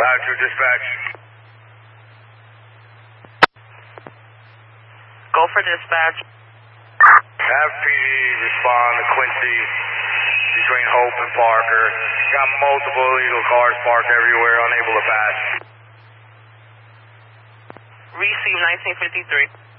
to dispatch. Go for dispatch. Have PD respond to Quincy between Hope and Parker. Got multiple illegal cars parked everywhere, unable to pass. Receive 1953.